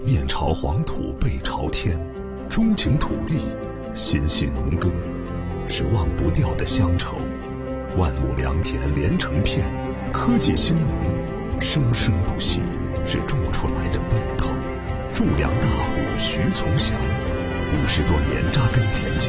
面朝黄土背朝天，钟情土地，心系农耕，是忘不掉的乡愁。万亩良田连成片，科技兴农，生生不息，是种出来的奔头。种粮大户徐从祥，50多年扎根田间。